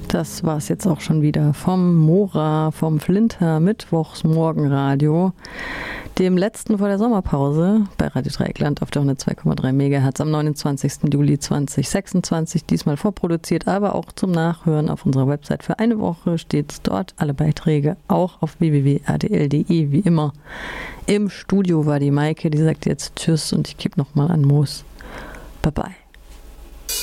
Das war es jetzt auch schon wieder vom Mora, vom Flinter Mittwochsmorgenradio, dem letzten vor der Sommerpause bei Radio Dreieckland auf der 102,3 MHz am 29. Juli 2026. Diesmal vorproduziert, aber auch zum Nachhören auf unserer Website für eine Woche steht es dort. Alle Beiträge auch auf www.rdl.de, wie immer. Im Studio war die Maike, die sagt jetzt Tschüss und ich gebe nochmal an Moos. Bye bye.